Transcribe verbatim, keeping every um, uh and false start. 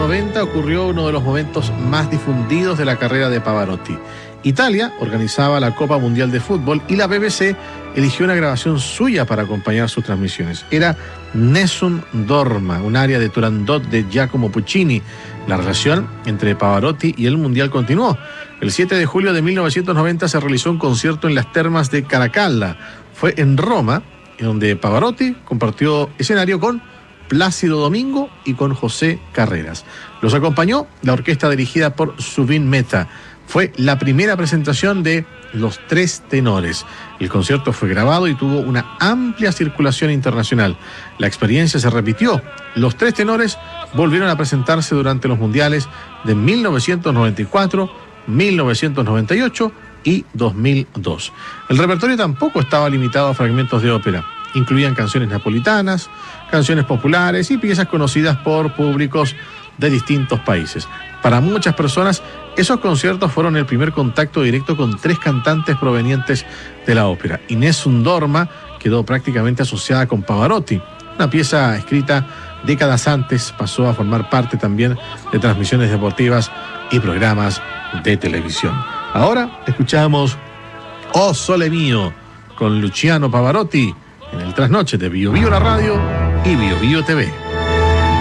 noventa ocurrió uno de los momentos más difundidos de la carrera de Pavarotti. Italia organizaba la Copa Mundial de Fútbol y la B B C eligió una grabación suya para acompañar sus transmisiones. Era Nessun Dorma, un aria de Turandot de Giacomo Puccini. La relación entre Pavarotti y el Mundial continuó. El siete de julio de mil novecientos noventa se realizó un concierto en las termas de Caracalla. Fue en Roma, en donde Pavarotti compartió escenario con Plácido Domingo y con José Carreras. Los acompañó la orquesta dirigida por Zubin Mehta. Fue la primera presentación de Los Tres Tenores. El concierto fue grabado y tuvo una amplia circulación internacional. La experiencia se repitió. Los Tres Tenores volvieron a presentarse durante los mundiales de mil novecientos noventa y cuatro, mil novecientos noventa y ocho y dos mil dos. El repertorio tampoco estaba limitado a fragmentos de ópera. Incluían canciones napolitanas, canciones populares y piezas conocidas por públicos de distintos países. Para muchas personas, esos conciertos fueron el primer contacto directo con tres cantantes provenientes de la ópera. Nessun Dorma quedó prácticamente asociada con Pavarotti. Una pieza escrita décadas antes pasó a formar parte también de transmisiones deportivas y programas de televisión. Ahora escuchamos Oh Sole Mio con Luciano Pavarotti en el trasnoche de Bio Bio la radio y Bio Bio T V.